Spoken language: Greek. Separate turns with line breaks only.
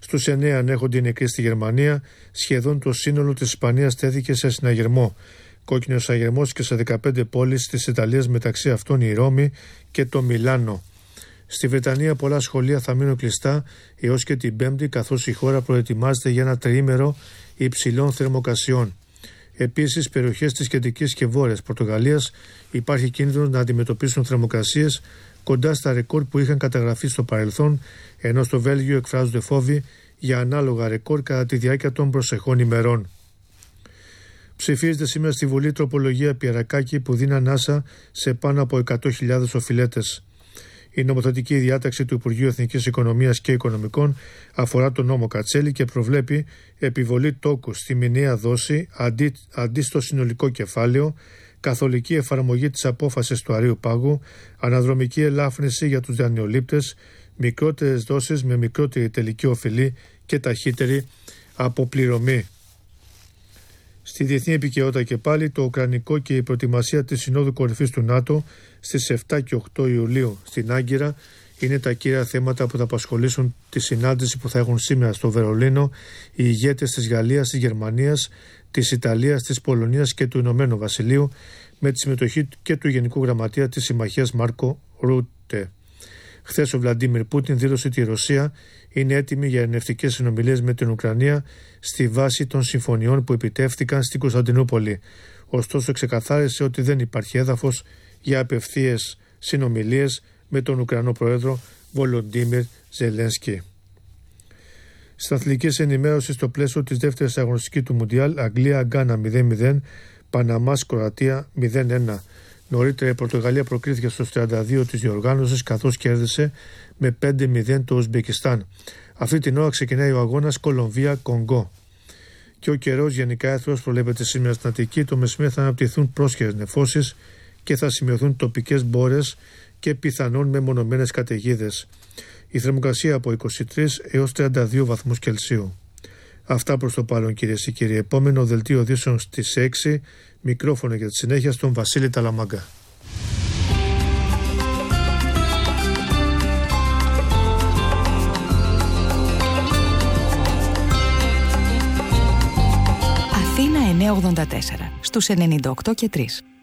Στους 9 ανέχονται οι νεκροί στη Γερμανία. Σχεδόν το σύνολο της Ισπανίας τέθηκε σε συναγερμό. Κόκκινος αγερμός και σε 15 πόλεις της Ιταλίας, μεταξύ αυτών η Ρώμη και το Μιλάνο. Στη Βρετανία πολλά σχολεία θα μείνουν κλειστά έως και την Πέμπτη, καθώς η χώρα προετοιμάζεται για ένα τριήμερο υψηλών θερμοκρασιών. Επίσης, περιοχές της κεντρικής και βόρειας Πορτογαλίας υπάρχει κίνδυνος να αντιμετωπίσουν θερμοκρασίες κοντά στα ρεκόρ που είχαν καταγραφεί στο παρελθόν, ενώ στο Βέλγιο εκφράζονται φόβοι για ανάλογα ρεκόρ κατά τη διάρκεια των προσεχών ημερών. Ψηφίζεται σήμερα στη Βουλή τροπολογία Πιερακάκη που δίνει ανάσα σε πάνω από 100.000 οφειλέτες. Η νομοθετική διάταξη του Υπουργείου Εθνικής Οικονομίας και Οικονομικών αφορά τον νόμο Κατσέλη και προβλέπει επιβολή τόκου στη μηνιαία δόση αντί στο συνολικό κεφάλαιο, καθολική εφαρμογή της απόφασης του Αρείου Πάγου, αναδρομική ελάφρυνση για τους δανειολήπτες, μικρότερες δόσεις με μικρότερη τελική οφειλή και ταχύτερη αποπληρωμή. Στη διεθνή επικαιρότητα και πάλι, το Ουκρανικό και η προετοιμασία της Συνόδου Κορυφής του ΝΑΤΟ στις 7 και 8 Ιουλίου στην Άγκυρα είναι τα κύρια θέματα που θα απασχολήσουν τη συνάντηση που θα έχουν σήμερα στο Βερολίνο οι ηγέτες της Γαλλίας, της Γερμανίας, της Ιταλίας, της Πολωνίας και του Ηνωμένου Βασιλείου, με τη συμμετοχή και του Γενικού Γραμματεία της Συμμαχίας Μάρκο Ρούτε. Χθες ο Βλαντίμιρ Πούτιν δήλωσε ότι η Ρωσία είναι έτοιμη για ειρηνευτικές συνομιλίες με την Ουκρανία στη βάση των συμφωνιών που επιτεύχθηκαν στην Κωνσταντινούπολη. Ωστόσο, ξεκαθάρισε ότι δεν υπάρχει έδαφος για απευθείας συνομιλίες με τον Ουκρανό Πρόεδρο Βολοντίμιρ Ζελένσκι. Στις αθλητικές ενημέρωσης, στο πλαίσιο της δεύτερης αγωνιστικής του Μουντιάλ, Αγγλία-Γκάνα 0-0, Παναμάς-Κροατία 0-1. Νωρίτερα η Πορτογαλία προκρίθηκε στους 32 της διοργάνωσης, καθώς κέρδισε με 5-0 το Ουσμπεκιστάν. Αυτή την ώρα ξεκινάει ο αγώνας Κολομβία-Κονγκό. Και ο καιρός γενικά έθρος προβλέπεται σήμερα στην Αττική. Το μεσημέρι θα αναπτυχθούν πρόσχερες νεφώσεις και θα σημειωθούν τοπικές μπόρες και πιθανόν μεμονωμένες καταιγίδες. Η θερμοκρασία από 23 έως 32 βαθμούς Κελσίου. Αυτά προς το παρόν, κυρίες και κύριοι. Επόμενο δελτίο ειδήσεων στις 6. Μικρόφωνο για τη συνέχεια στον Βασίλη Ταλαμάγκα.
Αθήνα 984 στους 98 και 3.